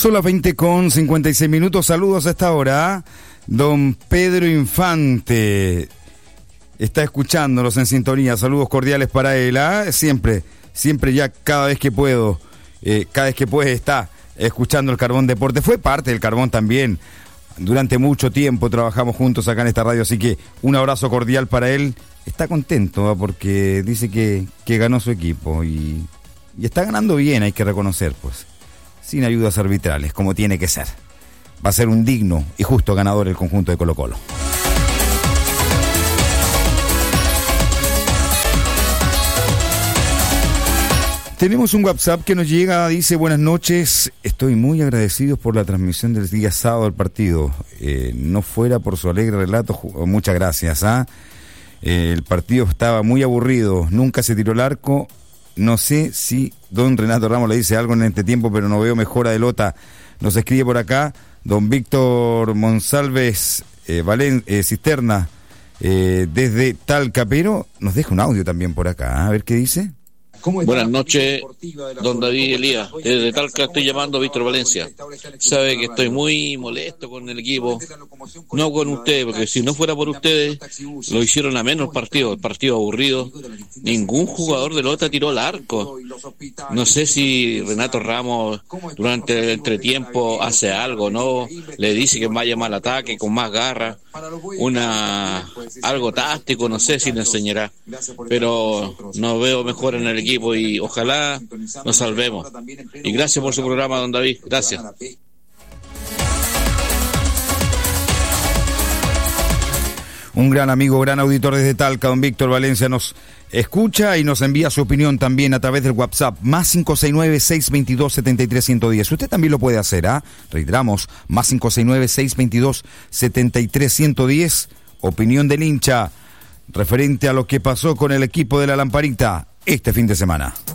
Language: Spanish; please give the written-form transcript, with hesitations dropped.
Son las 20:56. Saludos a esta hora. Don Pedro Infante está escuchándonos en sintonía. Saludos cordiales para él. Siempre ya cada vez que puede está escuchando el Carbón Deporte. Fue parte del Carbón también. Durante mucho tiempo trabajamos juntos acá en esta radio, así que un abrazo cordial para él. Está contento porque dice que ganó su equipo y está ganando bien, hay que reconocer, pues. Sin ayudas arbitrales, como tiene que ser. Va a ser un digno y justo ganador el conjunto de Colo-Colo. Tenemos un WhatsApp que nos llega, dice: buenas noches, estoy muy agradecido por la transmisión del día sábado del partido. No fuera por su alegre relato, muchas gracias. El partido estaba muy aburrido, nunca se tiró el arco. No sé si don Renato Ramos le dice algo en este tiempo, pero no veo mejora de Lota. Nos escribe por acá don Víctor Monsalves Cisterna desde Talca, pero nos deja un audio también por acá. A ver qué dice. Buenas noches, don David Elías. Desde Talca estoy llamando a Víctor Valencia. Sabe que estoy muy molesto con el equipo, no con ustedes, porque si no fuera por ustedes, lo hicieron a menos el partido aburrido. Ningún jugador de Lota tiró el arco. No sé si Renato Ramos durante el entretiempo hace algo, ¿no? Le dice que vaya mal ataque, con más garra, algo táctico, no sé si le enseñará, pero no veo mejor en el equipo y ojalá nos salvemos. Y gracias por su programa, don David. Gracias. Un gran amigo, gran auditor desde Talca, don Víctor Valencia, nos escucha y nos envía su opinión también a través del WhatsApp, más 569-622-73110. Usted también lo puede hacer, Reiteramos, más 569-622-73110. Opinión del hincha referente a lo que pasó con el equipo de la Lamparita este fin de semana.